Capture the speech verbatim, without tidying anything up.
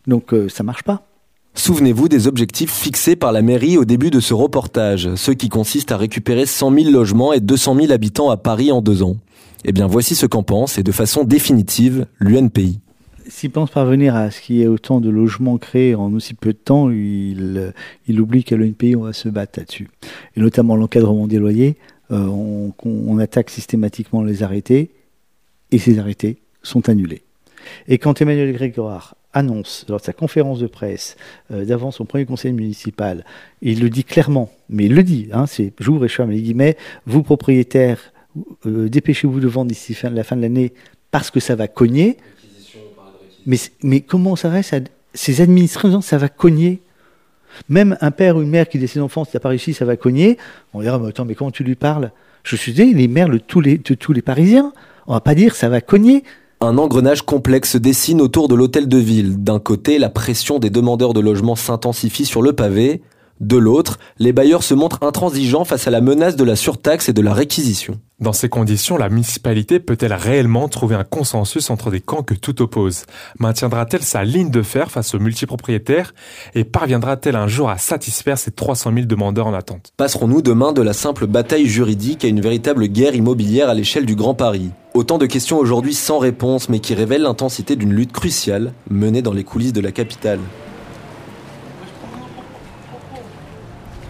Donc euh, ça marche pas. Souvenez-vous des objectifs fixés par la mairie au début de ce reportage, ceux qui consistent à récupérer cent mille logements et deux cent mille habitants à Paris en deux ans. Eh bien voici ce qu'en pense, et de façon définitive, l'U N P I. S'il pense parvenir à ce qu'il y ait autant de logements créés en aussi peu de temps, il, il oublie qu'à l'U N P I, on va se battre là-dessus. Et notamment l'encadrement des loyers, euh, on, on attaque systématiquement les arrêtés, et ces arrêtés sont annulés. Et quand Emmanuel Grégoire annonce, lors de sa conférence de presse, euh, d'avant son premier conseil municipal, il le dit clairement, mais il le dit, hein, c'est jour et ferme les guillemets, vous propriétaires, euh, dépêchez-vous de vendre d'ici fin, la fin de l'année, parce que ça va cogner. Mais, mais comment ça reste à, ces administrations, ça va cogner. Même un père ou une mère qui dit à ses enfants, si tu n'as pas réussi, ça va cogner. On dira, mais attends, mais comment tu lui parles? Je suis dit, les maires de tous les, de tous les Parisiens. On ne va pas dire, ça va cogner. Un engrenage complexe se dessine autour de l'hôtel de ville. D'un côté, la pression des demandeurs de logement s'intensifie sur le pavé. De l'autre, les bailleurs se montrent intransigeants face à la menace de la surtaxe et de la réquisition. Dans ces conditions, la municipalité peut-elle réellement trouver un consensus entre des camps que tout oppose? Maintiendra-t-elle sa ligne de fer face aux multipropriétaires? Et parviendra-t-elle un jour à satisfaire ces trois cent mille demandeurs en attente? Passerons-nous demain de la simple bataille juridique à une véritable guerre immobilière à l'échelle du Grand Paris? Autant de questions aujourd'hui sans réponse, mais qui révèlent l'intensité d'une lutte cruciale menée dans les coulisses de la capitale.